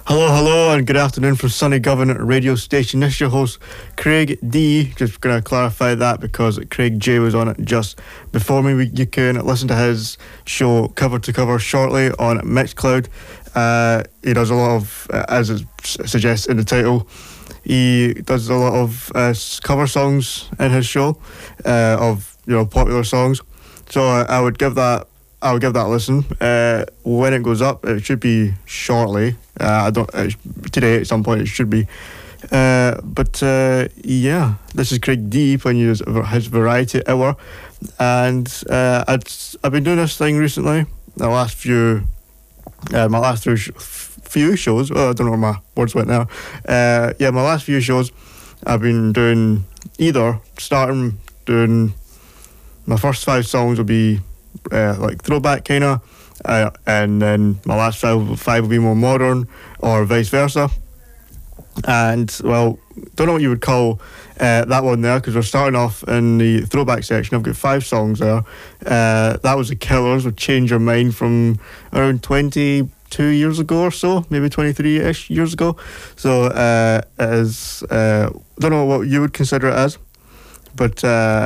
Hello, hello, and good afternoon from Sunny Govan radio station. This is your host, Craig D. Just going to clarify that because Craig J was on it just before me. You can listen to his show Cover to Cover shortly on Mixcloud. He does a lot of, as it suggests in the title, he does a lot of cover songs in his show of popular songs. So I would give that a listen. When it goes up, it should be shortly. Today at some point it should be. But this is Craig D playing you his Variety Hour, and I've been doing this thing recently. My last few shows. Oh, I don't know where my words went now. My last few shows, I've been doing starting doing my first 5 songs will be like throwback kind of, and then my last five will be more modern, or vice versa. And well, don't know what you would call that one there, because we're starting off in the throwback section. I've got 5 songs there. That was the Killers with Change Your Mind from around 22 years ago or so, maybe 23-ish years ago. So it is, don't know what you would consider it as, but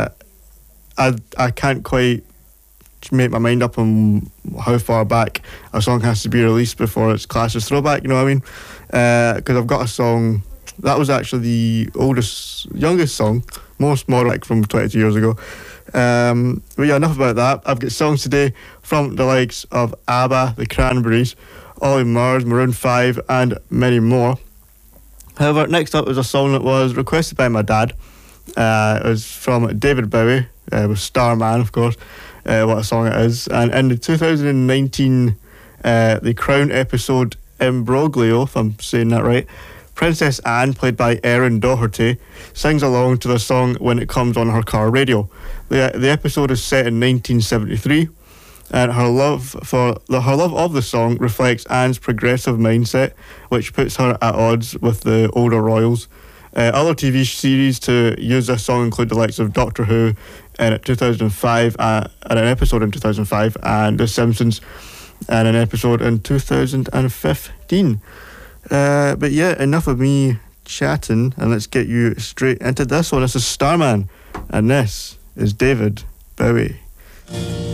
I can't quite make my mind up on how far back a song has to be released before it's classed as throwback, you know what I mean? Because I've got a song that was actually the youngest song, most modern, like from 22 years ago. But yeah, enough about that. I've got songs today from the likes of ABBA, The Cranberries, Ollie Murs, Maroon 5, and many more. However, next up is a song that was requested by my dad. It was from David Bowie, with Starman, of course. What a song it is. And in the 2019 The Crown episode Imbroglio, if I'm saying that right, Princess Anne, played by Erin Doherty, sings along to the song when it comes on her car radio. The episode is set in 1973, and her love of the song reflects Anne's progressive mindset, which puts her at odds with the older royals. Other TV series to use this song include the likes of Doctor Who in 2005, and an episode in 2005, and The Simpsons, and an episode in 2015. But yeah, enough of me chatting, and let's get you straight into this one. This is Starman, and this is David Bowie.